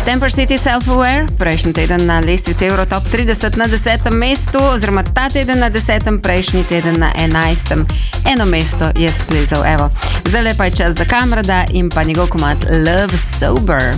Temper City Self-Aware, prejšnji teden na lestvici Eurotop 30 na 10. mestu, oziroma ta teden na 10., prejšnji teden na 11. Eno mesto je splezal, evo. Zdaj pa je čas za Kamrada in pa njegov komad Love Sober.